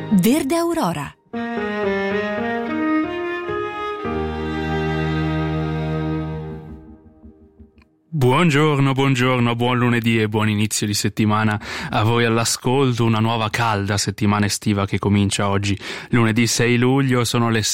Verde Aurora. Buongiorno, buon lunedì e buon inizio di settimana a voi all'ascolto. Una nuova calda settimana estiva che comincia oggi, lunedì 6 luglio, sono le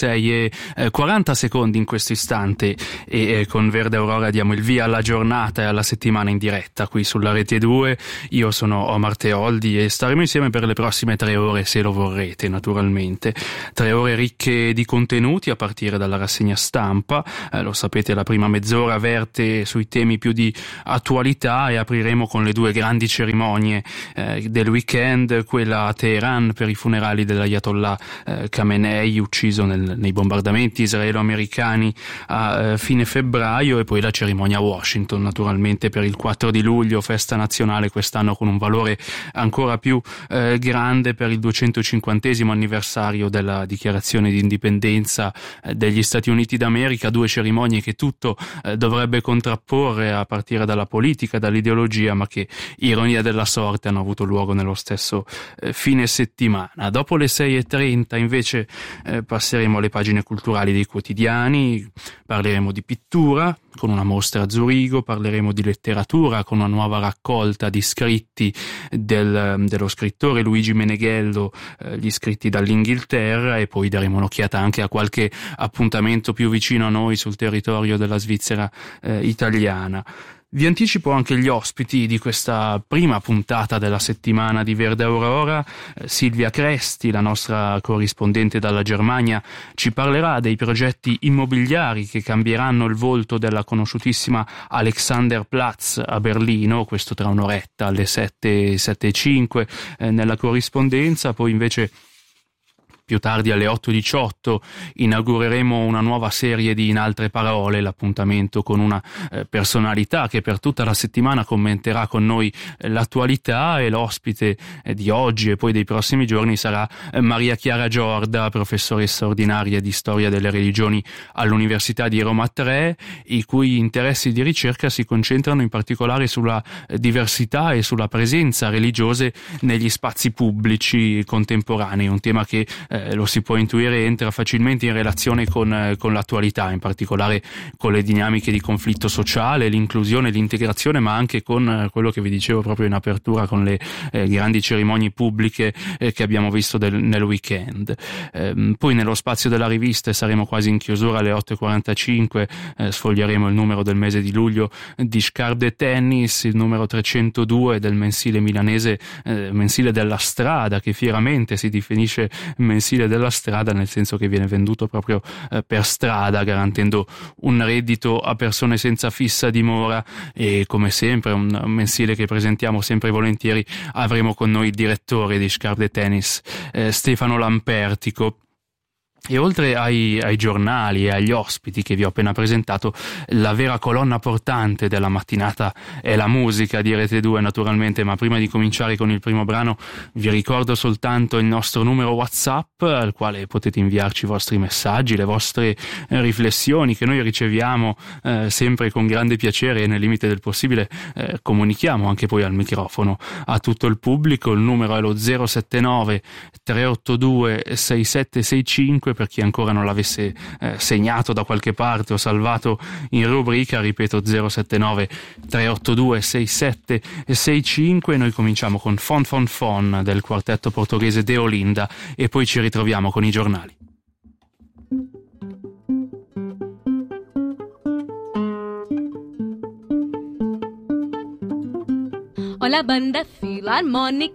6:40 in questo istante e con Verde Aurora diamo il via alla giornata e alla settimana in diretta qui sulla Rete 2. Io sono Omar Teoldi e staremo insieme per le prossime 3 ore, se lo vorrete naturalmente. 3 ore ricche di contenuti a partire dalla rassegna stampa. Lo sapete, la prima mezz'ora verte sui temi più di attualità e apriremo con le 2 grandi cerimonie del weekend, quella a Teheran per i funerali dell'Ayatollah Khamenei, ucciso nei bombardamenti israelo-americani a fine febbraio, e poi la cerimonia a Washington naturalmente per il 4 di luglio, festa nazionale quest'anno con un valore ancora più grande per il 250° anniversario della dichiarazione di indipendenza degli Stati Uniti d'America. 2 cerimonie che tutto dovrebbe contrapporre a partire dalla politica, dall'ideologia, ma che, ironia della sorte, hanno avuto luogo nello stesso fine settimana. Dopo le 6:30 invece passeremo alle pagine culturali dei quotidiani, parleremo di pittura con una mostra a Zurigo, parleremo di letteratura con una nuova raccolta di scritti dello scrittore Luigi Meneghello, gli scritti dall'Inghilterra, e poi daremo un'occhiata anche a qualche appuntamento più vicino a noi sul territorio della Svizzera italiana. Vi anticipo anche gli ospiti di questa prima puntata della settimana di Verde Aurora. Silvia Cresti, la nostra corrispondente dalla Germania, ci parlerà dei progetti immobiliari che cambieranno il volto della conosciutissima Alexanderplatz a Berlino, questo tra un'oretta alle 7:05 nella corrispondenza. Poi invece più tardi alle 8:18 inaugureremo una nuova serie di In altre parole, l'appuntamento con una personalità che per tutta la settimana commenterà con noi l'attualità, e l'ospite di oggi e poi dei prossimi giorni sarà Maria Chiara Giorda, professoressa ordinaria di storia delle religioni all'Università di Roma 3, i cui interessi di ricerca si concentrano in particolare sulla diversità e sulla presenza religiose negli spazi pubblici contemporanei, un tema che lo si può intuire entra facilmente in relazione con l'attualità, in particolare con le dinamiche di conflitto sociale, l'inclusione, l'integrazione, ma anche con quello che vi dicevo proprio in apertura, con le grandi cerimonie pubbliche che abbiamo visto nel weekend. Poi nello spazio della rivista, e saremo quasi in chiusura alle 8:45, sfoglieremo il numero del mese di luglio di Scarpe Tennis, il numero 302 del mensile milanese, mensile della strada, che fieramente si definisce mensile della strada, nel senso che viene venduto proprio per strada, garantendo un reddito a persone senza fissa dimora. E come sempre, un mensile che presentiamo sempre volentieri, avremo con noi il direttore di Scarpe Tennis, Stefano Lampertico. E oltre ai giornali e agli ospiti che vi ho appena presentato, la vera colonna portante della mattinata è la musica di Rete 2 naturalmente, ma prima di cominciare con il primo brano vi ricordo soltanto il nostro numero WhatsApp, al quale potete inviarci i vostri messaggi, le vostre riflessioni, che noi riceviamo sempre con grande piacere, e nel limite del possibile comunichiamo anche poi al microfono a tutto il pubblico. Il numero è lo 079 382 6765, per chi ancora non l'avesse segnato da qualche parte o salvato in rubrica. Ripeto, 079 382 6765. Noi cominciamo con Fon Fon Fon del quartetto portoghese De Olinda e poi ci ritroviamo con i giornali. Hola banda filarmónica